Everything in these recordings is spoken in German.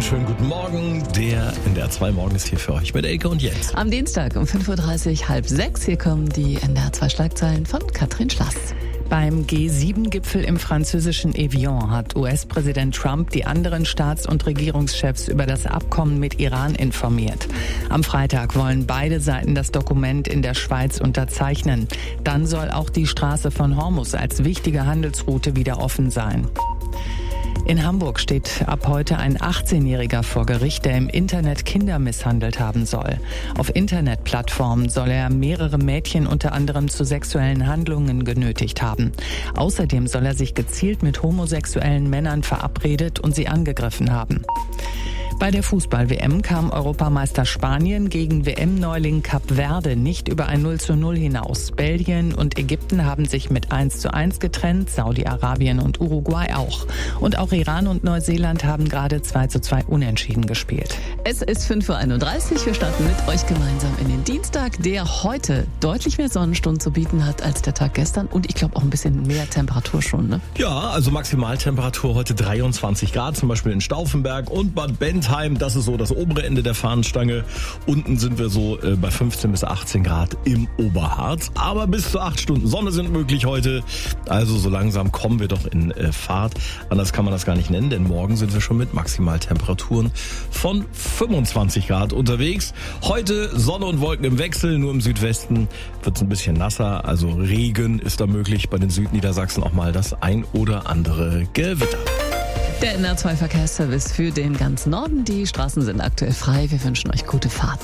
schönen guten Morgen. Der NDR 2 Morgen ist hier für euch mit Elke und Jens. Am Dienstag um 5.30 Uhr, halb 6, hier kommen die NDR 2 Schlagzeilen von Katrin Schlass. Beim G7-Gipfel im französischen Evian hat US-Präsident Trump die anderen Staats- und Regierungschefs über das Abkommen mit Iran informiert. Am Freitag wollen beide Seiten das Dokument in der Schweiz unterzeichnen. Dann soll auch die Straße von Hormuz als wichtige Handelsroute wieder offen sein. In Hamburg steht ab heute ein 18-Jähriger vor Gericht, der im Internet Kinder misshandelt haben soll. Auf Internetplattformen soll er mehrere Mädchen unter anderem zu sexuellen Handlungen genötigt haben. Außerdem soll er sich gezielt mit homosexuellen Männern verabredet und sie angegriffen haben. Bei der Fußball-WM kam Europameister Spanien gegen WM-Neuling Kap Verde nicht über ein 0:0 hinaus. Belgien und Ägypten haben sich mit 1:1 getrennt, Saudi-Arabien und Uruguay auch. Und auch Iran und Neuseeland haben gerade 2:2 unentschieden gespielt. Es ist 5.31 Uhr, wir starten mit euch gemeinsam in den Dienstag, der heute deutlich mehr Sonnenstunden zu bieten hat als der Tag gestern und ich glaube auch ein bisschen mehr Temperatur schon, ne? Ja, also Maximaltemperatur heute 23 Grad, zum Beispiel in Stauffenberg und Bad Bentheim. Das ist so das obere Ende der Fahnenstange. Unten sind wir so bei 15 bis 18 Grad im Oberharz. Aber bis zu 8 Stunden Sonne sind möglich heute. Also so langsam kommen wir doch in Fahrt. Anders kann man das gar nicht nennen, denn morgen sind wir schon mit Maximaltemperaturen von 25 Grad unterwegs. Heute Sonne und Wolken im Wechsel. Nur im Südwesten wird es ein bisschen nasser. Also Regen ist da möglich. Bei den Südniedersachsen auch mal das ein oder andere Gewitter. Der NDR 2 Verkehrsservice für den ganzen Norden. Die Straßen sind aktuell frei. Wir wünschen euch gute Fahrt.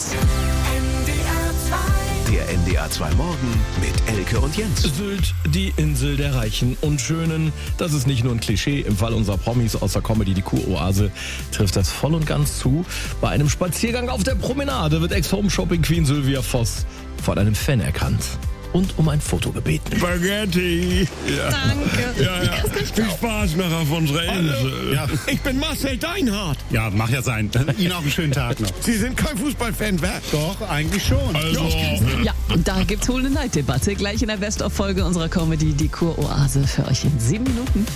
Der NDR 2 Morgen mit Elke und Jens. Sylt, die Insel der Reichen und Schönen. Das ist nicht nur ein Klischee. Im Fall unserer Promis aus der Comedy, die Kuroase, trifft das voll und ganz zu. Bei einem Spaziergang auf der Promenade wird Ex-Home-Shopping-Queen Sylvia Voss von einem Fan erkannt und um ein Foto gebeten. Spaghetti. Ja. Danke. Ja. Viel Spaß noch auf unserer Insel. Ja. Ich bin Marcel Deinhardt. Ja, mag ja sein. Ihnen auch einen schönen Tag noch. Sie sind kein Fußballfan, wer? Doch, eigentlich schon. Also. Ja, und da gibt's wohl eine Neiddebatte. Gleich in der Best-of-Folge unserer Comedy, die Kuroase, für euch in 7 Minuten.